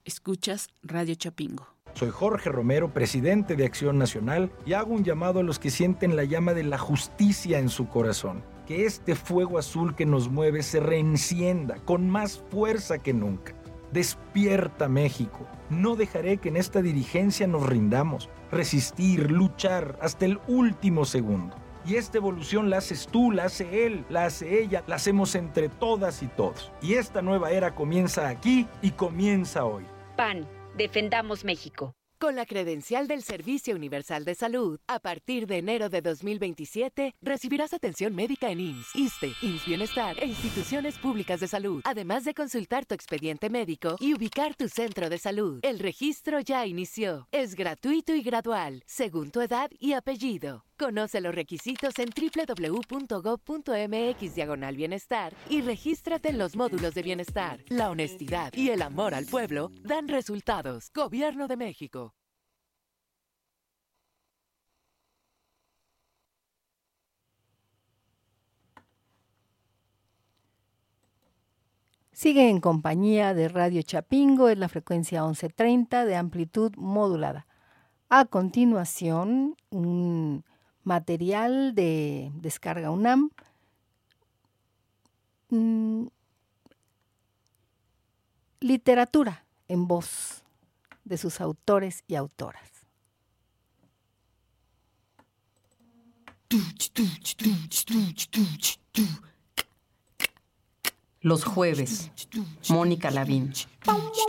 Escuchas Radio Chapingo. Soy Jorge Romero, presidente de Acción Nacional, y hago un llamado a los que sienten la llama de la justicia en su corazón. Que este fuego azul que nos mueve se reencienda con más fuerza que nunca. Despierta, México. No dejaré que en esta dirigencia nos rindamos. Resistir, luchar hasta el último segundo. Y esta evolución la haces tú, la hace él, la hace ella, la hacemos entre todas y todos. Y esta nueva era comienza aquí y comienza hoy. PAN, defendamos México. Con la credencial del Servicio Universal de Salud, a partir de enero de 2027, recibirás atención médica en IMSS, ISSSTE, IMSS Bienestar e instituciones públicas de salud, además de consultar tu expediente médico y ubicar tu centro de salud. El registro ya inició. Es gratuito y gradual, según tu edad y apellido. Conoce los requisitos en www.gov.mx/bienestar y regístrate en los módulos de bienestar. La honestidad y el amor al pueblo dan resultados. Gobierno de México. Sigue en compañía de Radio Chapingo, es la frecuencia 1130 de amplitud modulada. A continuación, un material de Descarga UNAM, literatura en voz de sus autores y autoras. Los jueves, Mónica Lavín.